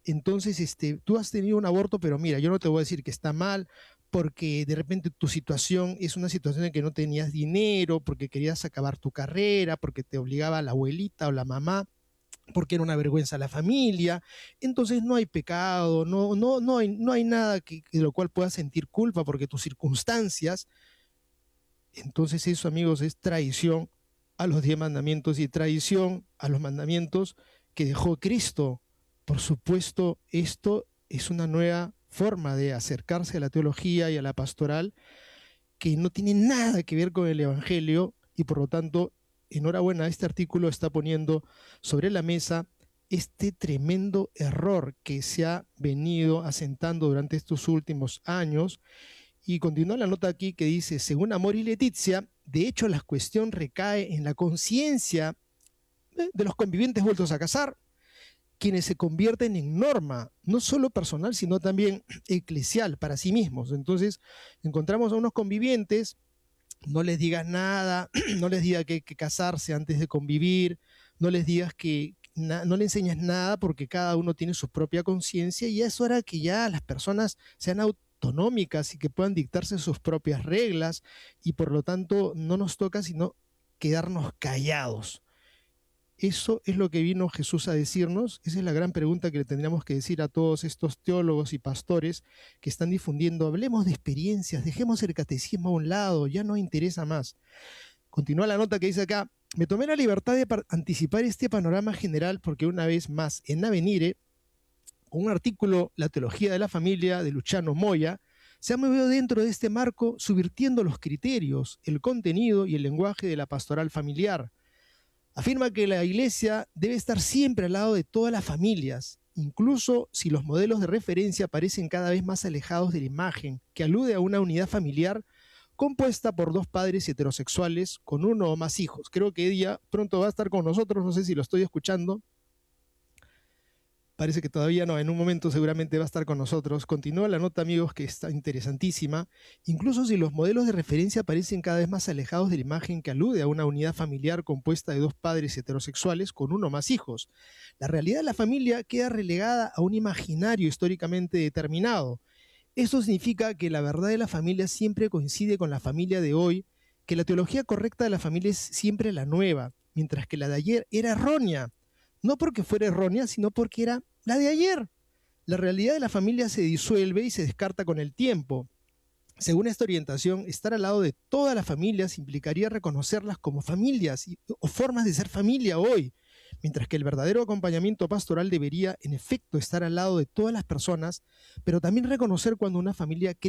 entonces tú has tenido un aborto, pero mira, yo no te voy a decir que está mal, porque de repente tu situación es una situación en que no tenías dinero, porque querías acabar tu carrera, porque te obligaba la abuelita o la mamá, porque era una vergüenza a la familia. Entonces no hay pecado, no hay nada de lo cual puedas sentir culpa, porque tus circunstancias. Entonces eso, amigos, es traición a los 10 mandamientos y traición a los mandamientos que dejó Cristo. Por supuesto, esto es una nueva forma de acercarse a la teología y a la pastoral que no tiene nada que ver con el Evangelio, y por lo tanto, enhorabuena, este artículo está poniendo sobre la mesa este tremendo error que se ha venido asentando durante estos últimos años. Y continúa la nota aquí que dice: según Amor y Letizia, de hecho la cuestión recae en la conciencia de los convivientes vueltos a casar, quienes se convierten en norma, no solo personal, sino también eclesial para sí mismos. Entonces, encontramos a unos convivientes, no les digas nada, no les digas que hay que casarse antes de convivir, no les digas no le enseñas nada, porque cada uno tiene su propia conciencia, y es hora que ya las personas sean autonómicas y que puedan dictarse sus propias reglas, y por lo tanto no nos toca sino quedarnos callados. ¿Eso es lo que vino Jesús a decirnos? Esa es la gran pregunta que le tendríamos que decir a todos estos teólogos y pastores que están difundiendo: hablemos de experiencias, dejemos el catecismo a un lado, ya no interesa más. Continúa la nota que dice acá: me tomé la libertad de anticipar este panorama general porque una vez más en Avenire, con un artículo, La teología de la familia, de Luciano Moya, se ha movido dentro de este marco, subvirtiendo los criterios, el contenido y el lenguaje de la pastoral familiar. Afirma que la Iglesia debe estar siempre al lado de todas las familias, incluso si los modelos de referencia parecen cada vez más alejados de la imagen, que alude a una unidad familiar compuesta por 2 padres heterosexuales con 1 o más hijos. Creo que ella pronto va a estar con nosotros, no sé si lo estoy escuchando. Parece que todavía no, en un momento seguramente va a estar con nosotros. Continúa la nota, amigos, que está interesantísima. Incluso si los modelos de referencia parecen cada vez más alejados de la imagen que alude a una unidad familiar compuesta de 2 padres heterosexuales con 1 o más hijos, la realidad de la familia queda relegada a un imaginario históricamente determinado. Esto significa que la verdad de la familia siempre coincide con la familia de hoy, que la teología correcta de la familia es siempre la nueva, mientras que la de ayer era errónea. No porque fuera errónea, sino porque era la de ayer. La realidad de la familia se disuelve y se descarta con el tiempo. Según esta orientación, estar al lado de todas las familias implicaría reconocerlas como familias o formas de ser familia hoy, mientras que el verdadero acompañamiento pastoral debería, en efecto, estar al lado de todas las personas, pero también reconocer cuando una familia